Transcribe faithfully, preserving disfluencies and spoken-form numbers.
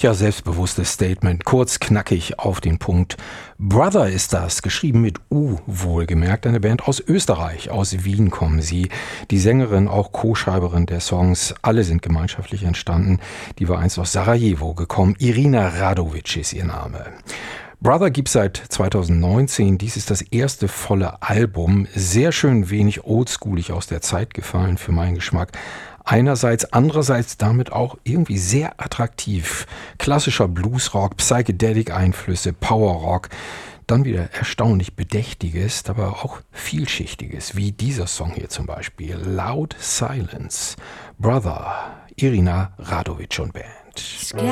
Ja, selbstbewusstes Statement, kurz, knackig, auf den Punkt. Brother ist das, geschrieben mit U, wohlgemerkt, eine Band aus Österreich, aus Wien kommen sie. Die Sängerin, auch Co-Schreiberin der Songs, alle sind gemeinschaftlich entstanden. Die war einst aus Sarajevo gekommen, Irina Radovic ist ihr Name. Brother gibt's seit zweitausendneunzehn, dies ist das erste volle Album, sehr schön wenig oldschoolig aus der Zeit gefallen für meinen Geschmack. Einerseits, andererseits damit auch irgendwie sehr attraktiv. Klassischer Bluesrock, Psychedelic-Einflüsse, Powerrock, dann wieder erstaunlich Bedächtiges, aber auch Vielschichtiges, wie dieser Song hier zum Beispiel, Loud Silence, Brother, Irina Radovic und Band.